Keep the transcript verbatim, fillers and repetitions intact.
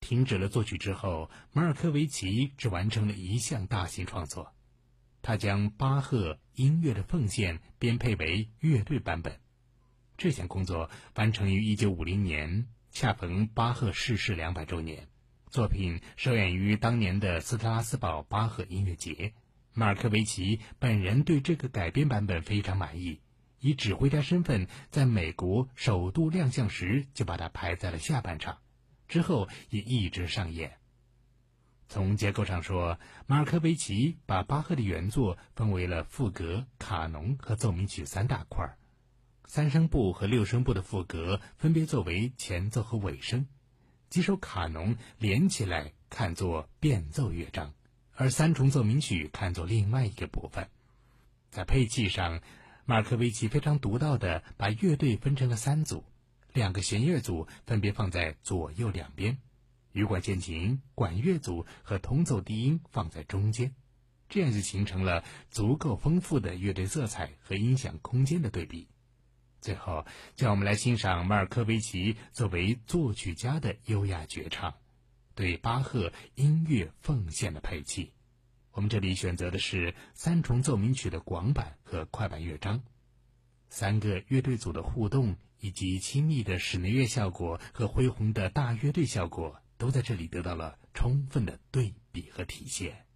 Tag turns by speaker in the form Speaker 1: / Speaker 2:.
Speaker 1: 停止了作曲之后，马尔科维奇只完成了一项大型创作，他将巴赫音乐的奉献编配为乐队版本。这项工作完成于一九五零年，恰逢巴赫逝世两百周年。作品首演于当年的斯特拉斯堡巴赫音乐节。马尔科维奇本人对这个改编版本非常满意，以指挥家身份在美国首度亮相时就把它排在了下半场，之后也一直上演。从结构上说，马尔科维奇把巴赫的原作分为了赋格、卡农和奏鸣曲三大块，三声部和六声部的赋格分别作为前奏和尾声，几首卡农连起来看作变奏乐章，而三重奏鸣曲看作另外一个部分。在配器上，马尔科维奇非常独到地把乐队分成了三组，两个弦乐组分别放在左右两边，羽管键琴、管乐组和同奏低音放在中间，这样就形成了足够丰富的乐队色彩和音响空间的对比。最后，就让我们来欣赏马尔科维奇作为作曲家的优雅绝唱，对巴赫音乐奉献的配器。我们这里选择的是三重奏鸣曲的广版和快板乐章，三个乐队组的互动以及亲密的室内乐效果和恢宏的大乐队效果都在这里得到了充分的对比和体现。